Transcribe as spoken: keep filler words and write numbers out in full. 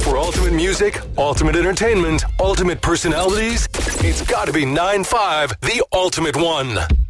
For ultimate music, ultimate entertainment, ultimate personalities, it's got to be nine five, the ultimate one.